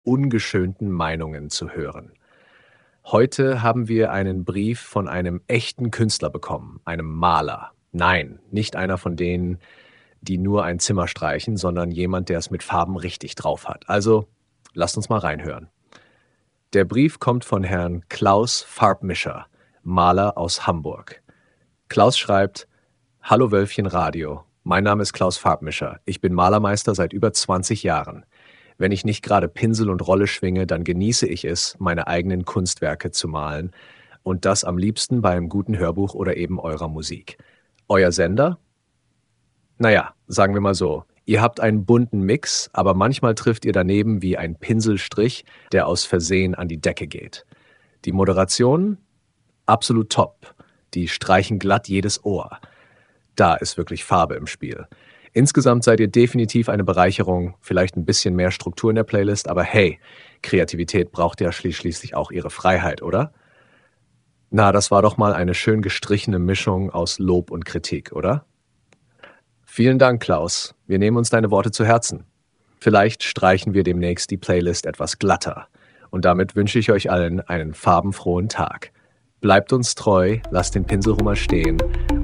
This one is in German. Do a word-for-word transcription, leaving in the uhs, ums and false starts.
ungeschönten Meinungen zu hören. Heute haben wir einen Brief von einem echten Künstler bekommen, einem Maler. Nein, nicht einer von denen, die nur ein Zimmer streichen, sondern jemand, der es mit Farben richtig drauf hat. Also, lasst uns mal reinhören. Der Brief kommt von Herrn Klaus Farbmischer, Maler aus Hamburg. Klaus schreibt: Hallo Wölfchen Radio, mein Name ist Klaus Farbmischer. Ich bin Malermeister seit über zwanzig Jahren. Wenn ich nicht gerade Pinsel und Rolle schwinge, dann genieße ich es, meine eigenen Kunstwerke zu malen. Und das am liebsten bei einem guten Hörbuch oder eben eurer Musik. Euer Sender? Naja, sagen wir mal so. Ihr habt einen bunten Mix, aber manchmal trifft ihr daneben wie ein Pinselstrich, der aus Versehen an die Decke geht. Die Moderation? Absolut top. Die streichen glatt jedes Ohr. Da ist wirklich Farbe im Spiel. Insgesamt seid ihr definitiv eine Bereicherung, vielleicht ein bisschen mehr Struktur in der Playlist, aber hey, Kreativität braucht ja schließlich auch ihre Freiheit, oder? Na, das war doch mal eine schön gestrichene Mischung aus Lob und Kritik, oder? Vielen Dank, Klaus. Wir nehmen uns deine Worte zu Herzen. Vielleicht streichen wir demnächst die Playlist etwas glatter. Und damit wünsche ich euch allen einen farbenfrohen Tag. Bleibt uns treu, lasst den Pinsel rum mal stehen